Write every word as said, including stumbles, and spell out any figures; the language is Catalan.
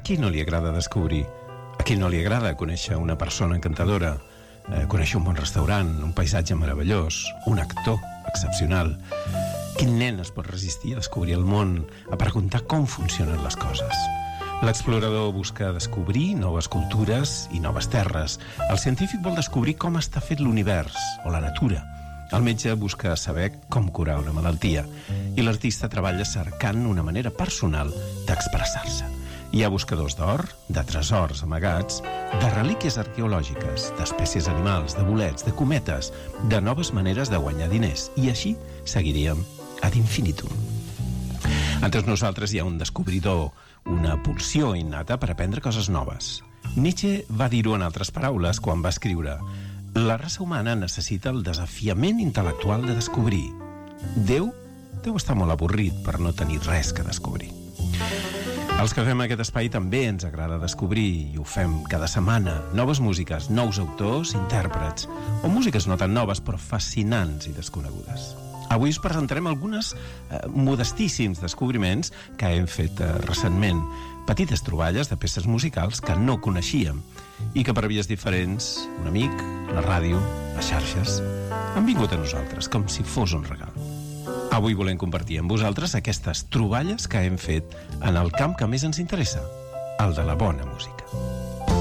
qui no li agrada descobrir? A qui no li agrada conèixer una persona encantadora, eh, conèixer un bon restaurant, un paisatge meravellós, un actor excepcional? Quin nen es pot resistir a descobrir el món, a preguntar com funcionen les coses? L'explorador busca descobrir noves cultures i noves terres. El científic vol descobrir com està fet l'univers o la natura. El metge busca saber com curar una malaltia. I l'artista treballa cercant una manera personal d'expressar-se. Hi ha buscadors d'or, de tresors amagats, de relíquies arqueològiques, d'espècies animals, de bolets, de cometes, de noves maneres de guanyar diners. I així seguiríem ad infinitum. Entre nosaltres hi ha un descobridor, una pulsió innata per aprendre coses noves. Nietzsche va dir-ho en altres paraules quan va escriure: la raça humana necessita el desafiament intel·lectual de descobrir. Déu deu estar molt avorrit per no tenir res que descobrir. Els que fem aquest espai també ens agrada descobrir, i ho fem cada setmana. Noves músiques, nous autors, intèrprets, o músiques no tan noves però fascinants i desconegudes. Avui us presentarem algunes eh, modestíssims descobriments que hem fet eh, recentment. Petites troballes de peces musicals que no coneixíem i que per vies diferents, un amic, la ràdio, les xarxes, han vingut a nosaltres com si fos un regal. Avui volem compartir amb vosaltres aquestes troballes que hem fet en el camp que més ens interessa, el de la bona música.